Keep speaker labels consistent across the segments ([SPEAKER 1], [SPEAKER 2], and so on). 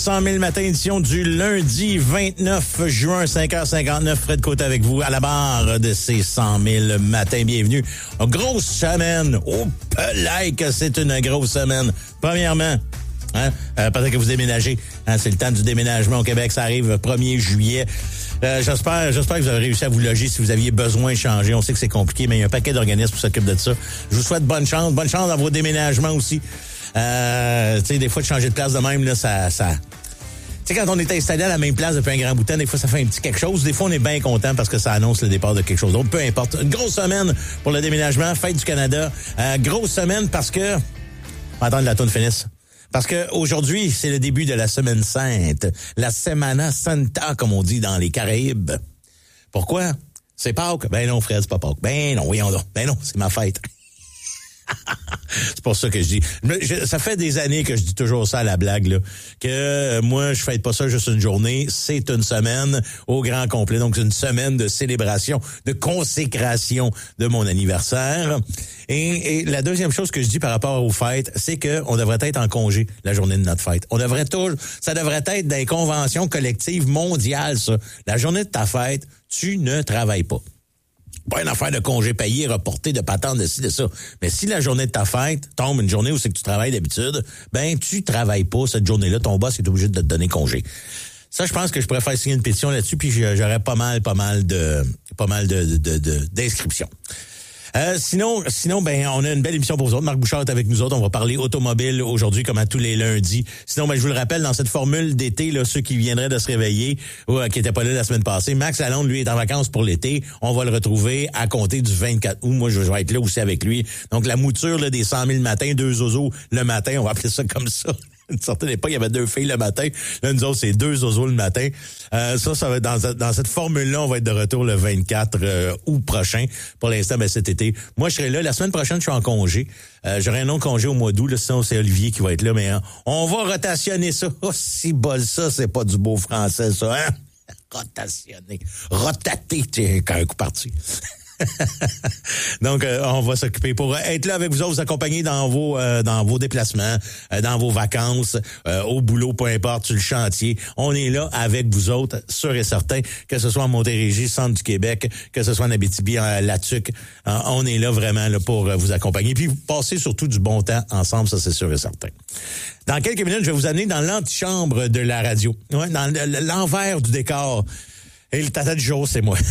[SPEAKER 1] 100 000 matin, édition du lundi 29 juin, 5h59. Fred Côté avec vous à la barre de ces 100 000 matins. Bienvenue. Grosse semaine. Oh, like, c'est une grosse semaine. Premièrement, peut-être que vous déménagez. C'est le temps du déménagement au Québec. Ça arrive le 1er juillet. J'espère que vous avez réussi à vous loger si vous aviez besoin de changer. On sait que c'est compliqué, mais il y a un paquet d'organismes qui s'occupent de ça. Je vous souhaite bonne chance. Bonne chance dans vos déménagements aussi. Tu sais, des fois, de changer de place de même, là, ça... Tu sais, quand on est installé à la même place depuis un grand bout de temps, des fois, ça fait un petit quelque chose. Des fois, on est bien content parce que ça annonce le départ de quelque chose d'autre. Peu importe. Une grosse semaine pour le déménagement. Fête du Canada. Grosse semaine parce que... On va attendre que la tourne finisse. Parce que aujourd'hui, c'est le début de la Semaine Sainte. La Semana Santa, comme on dit dans les Caraïbes. Pourquoi? C'est Pâques? Ben non, Fred, c'est pas Pâques. Ben non, voyons donc. Ben non, c'est ma fête. C'est pour ça que je dis. Ça fait des années que je dis toujours ça à la blague, là, que moi, je fête pas ça juste une journée. C'est une semaine au grand complet. Donc, c'est une semaine de célébration, de consécration de mon anniversaire. Et la deuxième chose que je dis par rapport aux fêtes, c'est que on devrait être en congé la journée de notre fête. Ça devrait être dans les conventions collectives mondiales, ça. La journée de ta fête, tu ne travailles pas. Pas une affaire de congé payé, reporté, de patente, de ci, de ça. Mais si la journée de ta fête tombe une journée où c'est que tu travailles d'habitude, ben tu travailles pas cette journée-là. Ton boss est obligé de te donner congé. Ça, je pense que je pourrais faire signer une pétition là-dessus, puis j'aurais pas mal d'inscriptions. Sinon, ben, on a une belle émission pour vous autres. Marc Bouchard est avec nous autres. On va parler automobile aujourd'hui, comme à tous les lundis. Sinon, ben, je vous le rappelle, dans cette formule d'été, là, ceux qui viendraient de se réveiller ou qui n'étaient pas là la semaine passée, Max Lalonde, lui, est en vacances pour l'été. On va le retrouver à compter du 24 août. Moi, je vais être là aussi avec lui. Donc, la mouture là, des 100 000 matins, 2 zozos le matin, on va appeler ça comme ça. Une certaine époque, il y avait 2 filles le matin. Là, nous autres, c'est 2 zozos le matin. Ça va être dans cette formule-là, on va être de retour le 24 août prochain. Pour l'instant, ben, cet été. Moi, je serai là. La semaine prochaine, je suis en congé. J'aurai un autre congé au mois d'août. Là, sinon, c'est Olivier qui va être là. Mais on va rotationner ça. Oh, si bol ça, c'est pas du beau français, ça, hein? Rotationner. Rotater, tiens, quand un coup parti. Donc, on va s'occuper pour être là avec vous autres, vous accompagner dans vos déplacements, dans vos vacances, au boulot, peu importe, sur le chantier. On est là avec vous autres, sûr et certain, que ce soit en Montérégie, centre du Québec, que ce soit en Abitibi, en Latuc. On est là vraiment là pour vous accompagner. Puis, vous passez surtout du bon temps ensemble, ça c'est sûr et certain. Dans quelques minutes, je vais vous amener dans l'antichambre de la radio. Ouais, dans l'envers du décor. Et le tata du jour, c'est moi.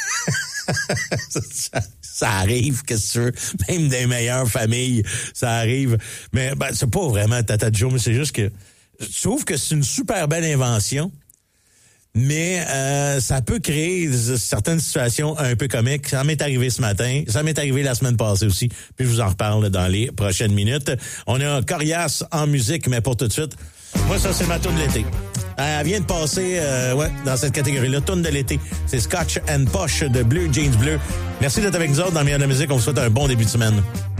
[SPEAKER 1] Ça arrive, qu'est-ce que tu veux? Même des meilleures familles, ça arrive. Mais ben, c'est pas vraiment Tata Joe, mais c'est juste que je trouve que c'est une super belle invention, mais ça peut créer certaines situations un peu comiques. Ça m'est arrivé ce matin, ça m'est arrivé la semaine passée aussi, puis je vous en reparle dans les prochaines minutes. On a Coriace en musique, mais pour tout de suite, moi ça c'est ma tourne de l'été. Elle vient de passer dans cette catégorie-là, tourne de l'été. C'est Scotch and Posh de Bleu Jeans Bleu. Merci d'être avec nous autres dans le meilleur de la musique. On vous souhaite un bon début de semaine.